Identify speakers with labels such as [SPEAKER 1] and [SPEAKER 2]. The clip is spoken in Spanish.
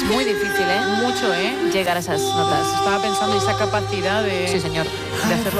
[SPEAKER 1] Muy difícil, ¿eh?
[SPEAKER 2] Mucho, ¿eh?
[SPEAKER 1] Llegar a esas notas.
[SPEAKER 2] Estaba pensando en esa capacidad de,
[SPEAKER 1] Sí, señor.
[SPEAKER 2] de hacerlo